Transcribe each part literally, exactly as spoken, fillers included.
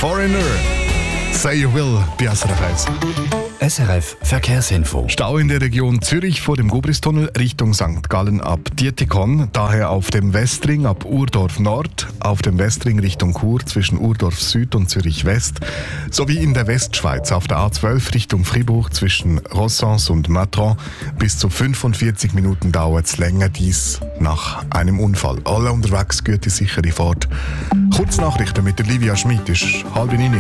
Foreigner. Say you will bei S R F eins. S R F Verkehrsinfo. Stau in der Region Zürich vor dem Gubristunnel Richtung Sankt Gallen ab Dietikon, daher auf dem Westring ab Urdorf Nord, auf dem Westring Richtung Chur zwischen Urdorf Süd und Zürich West, sowie in der Westschweiz auf der A zwölf Richtung Fribourg zwischen Rossens und Matron. Bis zu fünfundvierzig Minuten dauert es länger, dies nach einem Unfall. Alle unterwegs, gute sichere Fahrt. Kurznachrichten mit der Livia Schmid ist halb neun.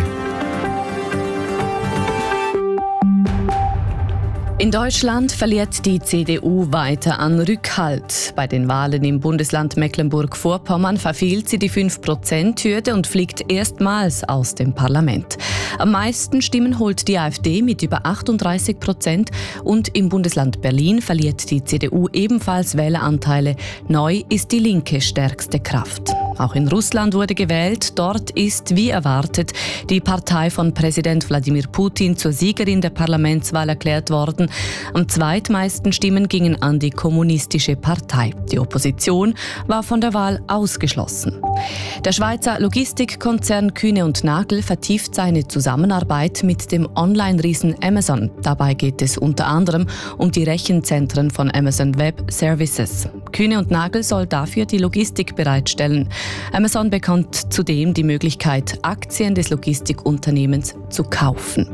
In Deutschland verliert die C D U weiter an Rückhalt. Bei den Wahlen im Bundesland Mecklenburg-Vorpommern verfehlt sie die fünf Prozent Hürde und fliegt erstmals aus dem Parlament. Am meisten Stimmen holt die AfD mit über achtunddreißig Prozent und im Bundesland Berlin verliert die C D U ebenfalls Wähleranteile. Neu ist die Linke stärkste Kraft. Auch in Russland wurde gewählt. Dort ist, wie erwartet, die Partei von Präsident Wladimir Putin zur Siegerin der Parlamentswahl erklärt worden. Am zweitmeisten Stimmen gingen an die Kommunistische Partei. Die Opposition war von der Wahl ausgeschlossen. Der Schweizer Logistikkonzern Kühne und Nagel vertieft seine Zusammenarbeit mit dem Online-Riesen Amazon. Dabei geht es unter anderem um die Rechenzentren von Amazon Web Services. Kühne und Nagel soll dafür die Logistik bereitstellen. Amazon bekommt zudem die Möglichkeit, Aktien des Logistikunternehmens zu kaufen.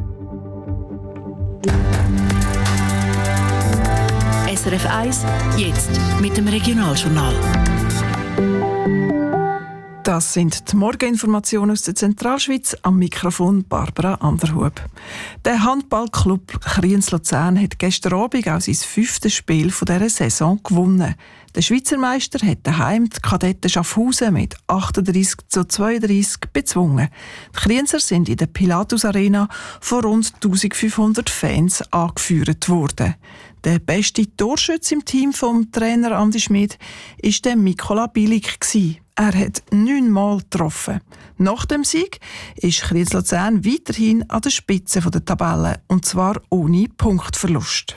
S R F eins, jetzt mit dem Regionaljournal. Das sind die Morgeninformationen aus der Zentralschweiz. Am Mikrofon Barbara Anderhub. Der Handballclub Kriens-Luzern hat gestern Abend auch sein fünftes Spiel dieser Saison gewonnen. Der Schweizer Meister hat daheim die Kadetten Schaffhausen mit achtunddreissig zu zweiunddreissig bezwungen. Die Krienser sind in der Pilatus Arena von rund eintausendfünfhundert Fans angeführt worden. Der beste Torschütze im Team vom Trainer Andi Schmid war der Mikola Bilic. Er hat neunmal getroffen. Nach dem Sieg ist Kriens-Luzern weiterhin an der Spitze der Tabelle, und zwar ohne Punktverlust.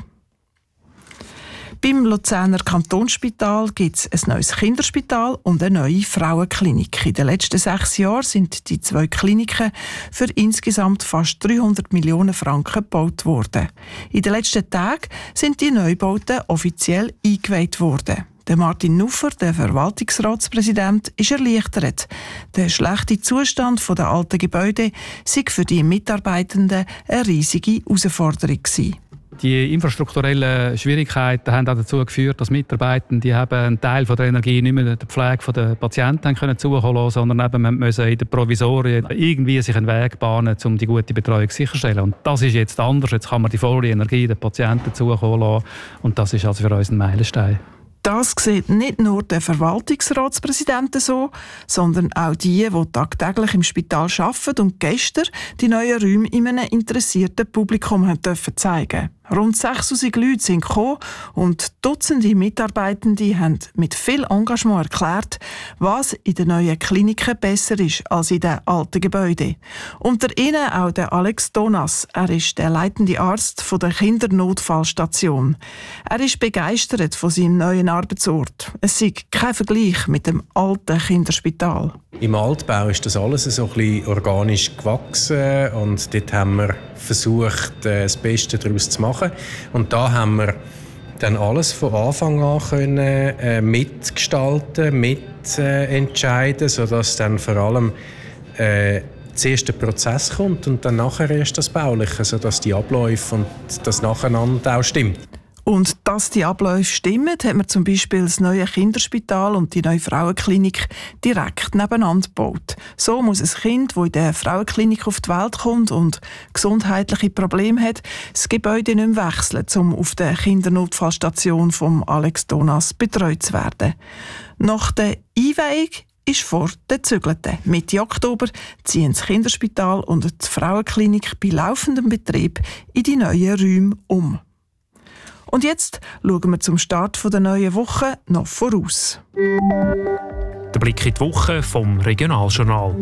Beim Luzerner Kantonsspital gibt es ein neues Kinderspital und eine neue Frauenklinik. In den letzten sechs Jahren sind die zwei Kliniken für insgesamt fast dreihundert Millionen Franken gebaut worden. In den letzten Tagen sind die Neubauten offiziell eingeweiht worden. Der Martin Nuffer, der Verwaltungsratspräsident, ist erleichtert. Der schlechte Zustand der alten Gebäude sei für die Mitarbeitenden eine riesige Herausforderung gewesen. Die infrastrukturellen Schwierigkeiten haben auch dazu geführt, dass Mitarbeitende einen Teil der Energie nicht mehr der Pflege der Patienten können zukommen lassen, sondern eben müssen in den Provisorien irgendwie sich einen Weg bahnen, um die gute Betreuung sicherzustellen. Und das ist jetzt anders. Jetzt kann man die volle Energie den Patienten zukommen lassen. Und das ist also für uns ein Meilenstein. Das sieht nicht nur der Verwaltungsratspräsident so, sondern auch die, die tagtäglich im Spital arbeiten und gestern die neuen Räume in einem interessierten Publikum haben dürfen zeigen. Rund sechstausend Leute sind gekommen und Dutzende Mitarbeitende haben mit viel Engagement erklärt, was in den neuen Kliniken besser ist als in den alten Gebäuden. Unter ihnen auch der Alex Donas. Er ist der leitende Arzt von der Kindernotfallstation. Er ist begeistert von seinem neuen Arbeitsort. Es sei kein Vergleich mit dem alten Kinderspital. Im Altbau ist das alles so ein bisschen organisch gewachsen und dort haben wir versucht, das Beste daraus zu machen. Und da haben wir dann alles von Anfang an können, äh, mitgestalten, mitentscheiden, äh, sodass dann vor allem äh, zuerst der Prozess kommt und dann nachher erst das Bauliche, sodass die Abläufe und das Nacheinander auch stimmt. Und dass die Abläufe stimmen, hat man zum Beispiel das neue Kinderspital und die neue Frauenklinik direkt nebeneinander gebaut. So muss ein Kind, das in der Frauenklinik auf die Welt kommt und gesundheitliche Probleme hat, das Gebäude nicht mehr wechseln, um auf der Kindernotfallstation von Alex Donas betreut zu werden. Nach der Einweihung ist vor den Zügelten. Mitte Oktober ziehen das Kinderspital und die Frauenklinik bei laufendem Betrieb in die neuen Räume um. Und jetzt schauen wir zum Start der neuen Woche noch voraus. Der Blick in die Woche vom Regionaljournal.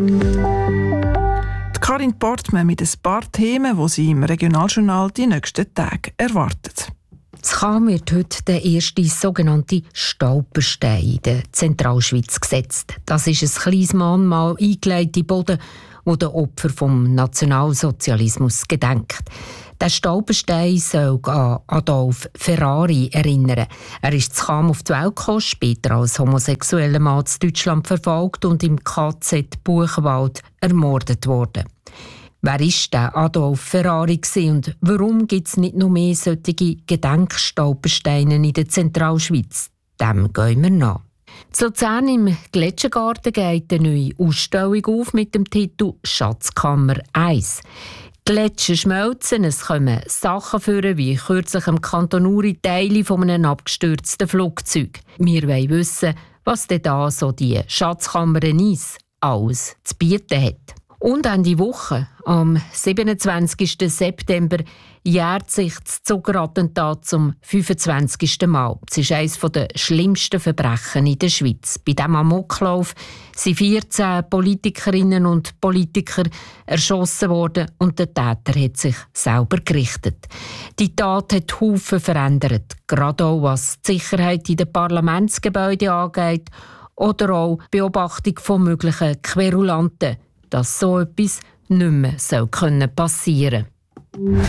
Die Karin Portmann mit ein paar Themen, die sie im Regionaljournal die nächsten Tage erwartet. In Cham wird heute der erste sogenannte Stauperstein in der Zentralschweiz gesetzt. Das ist ein kleines Mahnmal eingelegte Boden wo den Opfer vom Nationalsozialismus gedenkt. Der Stolperstein soll an Adolf Ferrari erinnern. Er ist zu Cham auf die Welt gekommen, später als homosexueller Mann in Deutschland verfolgt und im K Z Buchenwald ermordet worden. Wer war der Adolf Ferrari und warum gibt es nicht noch mehr solche Gedenkstolpersteine in der Zentralschweiz? Dem gehen wir nach. In Luzern im Gletschergarten geht eine neue Ausstellung auf mit dem Titel «Schatzkammer eins». Gletscher schmelzen, es kommen Sachen vor, wie kürzlich im Kanton Uri Teile von einem abgestürzten Flugzeug. Wir wollen wissen, was denn da so die Schatzkammer eins alles zu bieten hat. Und Ende Woche, am siebenundzwanzigsten September, jährt sich das Zuckerattentat zum fünfundzwanzigsten Mal. Es ist eines der schlimmsten Verbrechen in der Schweiz. Bei diesem Amoklauf sind vierzehn Politikerinnen und Politiker erschossen worden und der Täter hat sich selber gerichtet. Die Tat hat Haufen verändert, gerade auch was die Sicherheit in den Parlamentsgebäuden angeht oder auch die Beobachtung von möglichen Querulanten, dass so etwas nicht mehr passieren soll.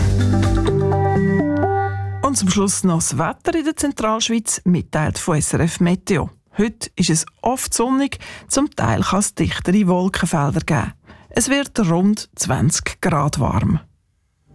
Und zum Schluss noch das Wetter in der Zentralschweiz, mitteilt von S R F Meteo. Heute ist es oft sonnig, zum Teil kann es dichtere Wolkenfelder geben. Es wird rund zwanzig Grad warm.